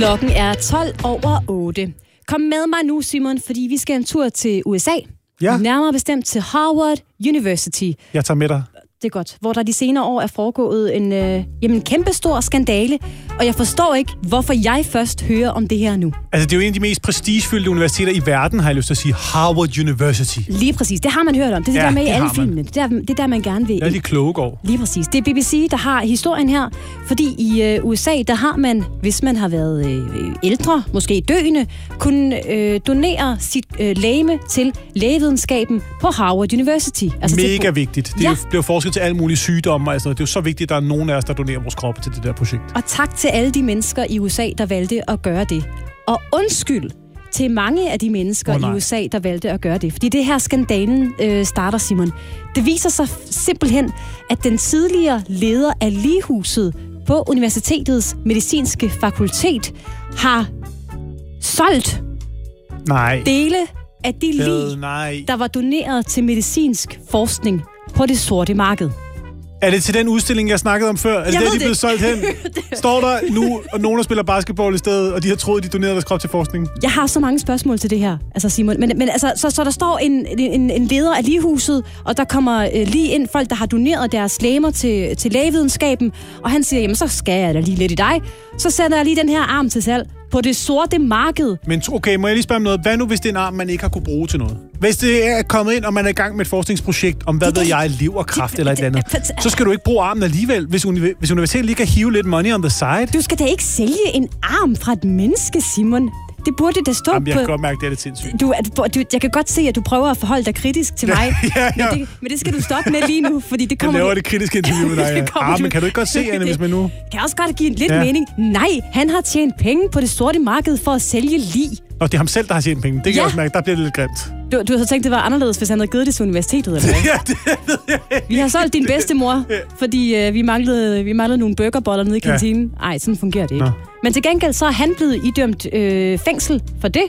Klokken er 8:12. Kom med mig nu, Simon, fordi vi skal en tur til USA. Ja. Nærmere bestemt til Harvard University. Jeg tager med dig. Det er godt. Hvor der de senere år er foregået en kæmpestor skandale. Og jeg forstår ikke, hvorfor jeg først hører om det her nu. Altså, det er jo en af de mest prestigefyldte universiteter i verden, har jeg lyst til at sige. Harvard University. Lige præcis. Det har man hørt om. Det er det der med i alle filmene. Det er der, man gerne vil. Ja, de kloge går. Lige præcis. Det er BBC, der har historien her. Fordi i USA, der har man, hvis man har været ældre, måske døende, kunne donere sit legeme til lægevidenskaben på Harvard University. Altså mega vigtigt. Det bliver forsket til alle mulige sygdomme og sådan noget. Det er jo så vigtigt, at der er nogen af os, der donerer vores krop til det der projekt. Og tak til alle de mennesker i USA, der valgte at gøre det. Og undskyld til mange af de mennesker i USA, der valgte at gøre det. Fordi det her skandalen starter, Simon. Det viser sig simpelthen, at den tidligere leder af Ligehuset på Universitetets Medicinske Fakultet har solgt dele af de lig, der var doneret til medicinsk forskning på det sorte marked. Er det til den udstilling, jeg snakkede om før? Er det de blevet solgt hen? Står der nu, og nogen der spiller basketball i stedet, og de har troet, de donerede deres krop til forskning? Jeg har så mange spørgsmål til det her, altså Simon. Men altså, så der står en leder af Ligehuset, og der kommer lige ind folk, der har doneret deres legemer til lægevidenskaben, og han siger, jamen så skal jeg da lige lidt i dig. Så sætter jeg lige den her arm til salg på det sorte marked. Men okay, må jeg lige spørge om noget? Hvad nu, hvis det er en arm, man ikke har kunne bruge til noget? Hvis det er kommet ind, og man er i gang med et forskningsprojekt om, hvad ved jeg, leverkræft eller et eller andet, så skal du ikke bruge armen alligevel, hvis universitetet lige kan hive lidt money on the side. Du skal da ikke sælge en arm fra et menneske, Simon. Det burde det stå Jamen, jeg kan godt mærke, det er lidt sindssygt. Jeg kan godt se, at du prøver at forholde dig kritisk til mig. Ja. Men det skal du stoppe med lige nu, fordi det kommer... Jeg laver det kritiske interview med dig. Men kan du ikke godt se, Anne, hvis man nu... Det kan også godt give lidt mening. Nej, han har tjent penge på det sorte marked for at sælge lig. Og det er ham selv, der har tjent penge. Det kan jeg også mærke, der bliver det lidt grimt. Du har så tænkt, det var anderledes, hvis han havde givet det til universitetet, eller hvad? Ja, det ved jeg. Vi har solgt din bedstemor, fordi vi manglede nogle burgerboller nede i kantinen. Ej, sådan fungerer det ikke. Nå. Men til gengæld så er han blevet idømt fængsel for det.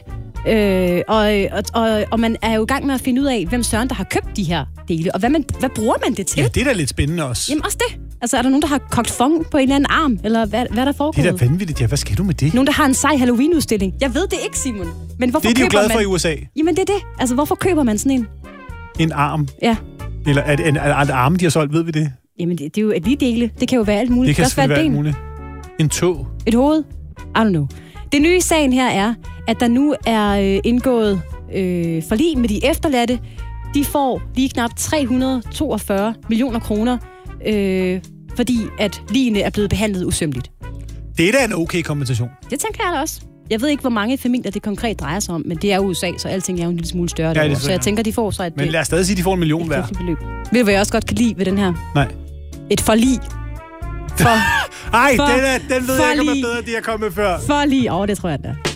Og man er jo i gang med at finde ud af, hvem søren, der har købt de her dele. Og hvad bruger man det til? Ja, det er da lidt spændende også. Jamen også det. Altså, er der nogen, der har kogt fong på en eller anden arm? Eller hvad der foregår? Det er da vanvittigt. Ja, hvad skal du med det? Nogen, der har en sej Halloween-udstilling. Jeg ved det ikke, Simon. Men hvorfor det er de jo glade for man... i USA. Jamen, det er det. Altså, hvorfor køber man sådan en? En arm? Ja. Eller er det arme, de har solgt? Ved vi det? Jamen, det er jo et lige dele. Det kan jo være alt muligt. Det kan selvfølgelig være alt muligt. En tog? Et hoved? I don't know. Det nye i sagen her er, at der nu er indgået forlig med de efterladte. De får lige knap 342 millioner kroner, fordi at ligene er blevet behandlet usømmeligt. Det er da en okay kompensation. Det tænker jeg da også. Jeg ved ikke, hvor mange familier det konkret drejer sig om, men det er USA, så alting er jo en lille smule større derovre. Så jeg tænker, de får så et... Men lad os stadig sige, de får 1 million hver. Ved du, hvad jeg også godt kan lide ved den her? Nej. Et forlig. Ej, den ved jeg ikke, om er bedre, det jeg kom med før. Forlig. Det tror jeg, den er.